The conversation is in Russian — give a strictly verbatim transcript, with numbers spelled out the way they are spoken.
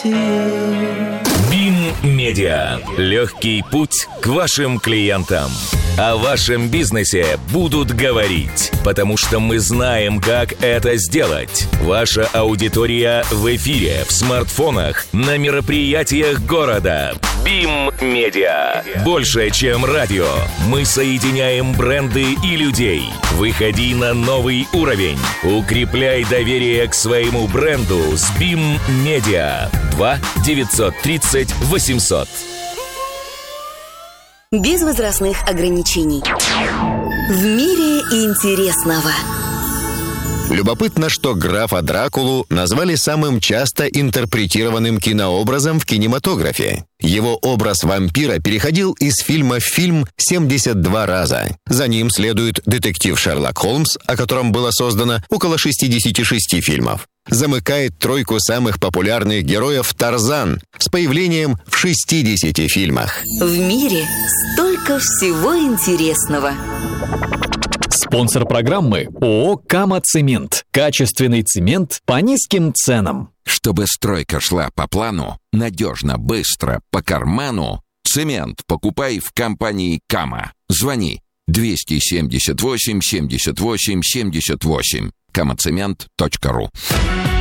БИМ Медиа. Легкий путь к вашим клиентам. О вашем бизнесе будут говорить, потому что мы знаем, как это сделать. Ваша аудитория в эфире, в смартфонах, на мероприятиях города. БИМ Медиа. Больше, чем радио. Мы соединяем бренды и людей. Выходи на новый уровень. Укрепляй доверие к своему бренду с БИМ Медиа. два девятьсот тридцать восемьсот. Без возрастных ограничений. В мире интересного. Любопытно, что графа Дракулу назвали самым часто интерпретированным кинообразом в кинематографе. Его образ вампира переходил из фильма в фильм семьдесят два раза. За ним следует детектив Шерлок Холмс, о котором было создано около шестьдесят шесть фильмов. Замыкает тройку самых популярных героев Тарзан с появлением в шестидесяти фильмах. В мире столько всего интересного. Спонсор программы ООО «Кама Цемент». Качественный цемент по низким ценам. Чтобы стройка шла по плану, надежно, быстро, по карману, цемент покупай в компании «Кама». Звони двести семьдесят восемь семьдесят восемь семьдесят восемь. камацемент точка ру.